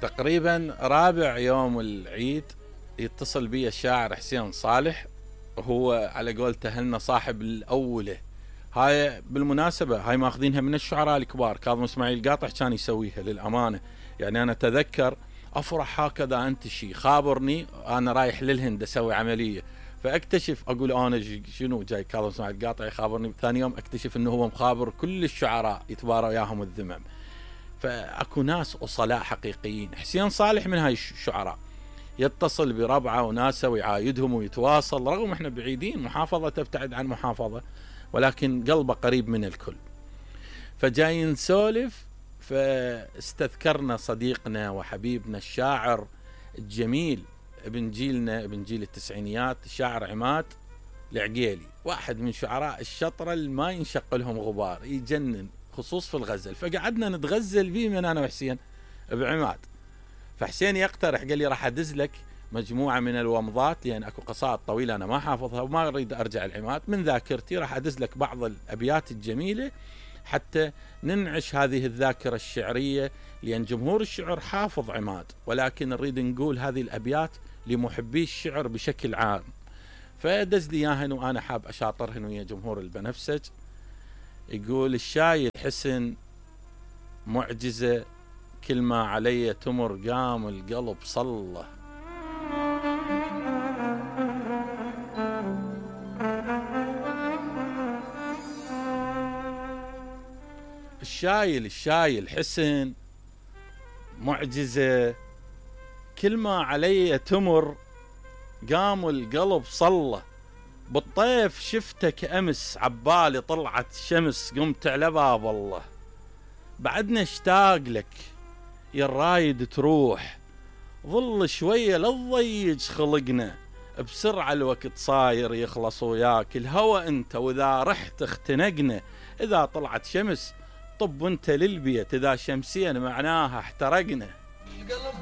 تقريبا رابع يوم العيد يتصل بي الشاعر حسين صالح، هو على قولته هلنا صاحب الأولى. هاي بالمناسبة هاي ماخذينها من الشعراء الكبار، كاظم اسماعيل قاطع كان يسويها للأمانة. يعني أنا أتذكر أفرح هكذا أنتشي، خابرني أنا رايح للهند أسوي عملية، فاكتشف اقول انا شنو جاي كاظم اسماعيل قاطع يخابرني، ثاني يوم اكتشف انه هو مخابر كل الشعراء يتبارى وياهم الذمم. فاكو ناس اصلاء حقيقيين. حسين صالح من هاي الشعراء، يتصل بربعه وناسه ويعايدهم ويتواصل، رغم احنا بعيدين، محافظه تبتعد عن محافظه، ولكن قلبه قريب من الكل. فجاي نسولف، فاستذكرنا صديقنا وحبيبنا الشاعر الجميل ابن جيلنا، ابن جيل التسعينيات، الشاعر عماد العقيلي، واحد من شعراء الشطرة اللي ما ينشق لهم غبار، يجنن خصوص في الغزل. فقعدنا نتغزل به من انا وحسين بعماد. فحسين يقترح، قال لي راح ادز لك مجموعه من الومضات، لان اكو قصائد طويله انا ما حافظها وما اريد ارجع العماد من ذاكرتي، راح ادز لك بعض الابيات الجميله حتى ننعش هذه الذاكره الشعريه، لان جمهور الشعر حافظ عماد، ولكن نريد نقول هذه الابيات لمحبي الشعر بشكل عام. فدز لي اياهن وانا حاب اشاطرهن ويا جمهور البنفسج. يقول الشايل حسن معجزه، كل ما علي تمر قام القلب صله. الشايل حسن معجزه، كل ما علي تمر قام القلب صله. بالطيف شفتك امس عبالي طلعت شمس، قمت على باب الله. بعدنا اشتاق لك يا الرايد تروح، ظل شويه لا تضيج خلقنا، بسرعه الوقت صاير يخلص وياك، الهوى انت واذا رحت اختنقنا. اذا طلعت شمس طب انت للبيت، اذا شمسين معناها احترقنا. القلب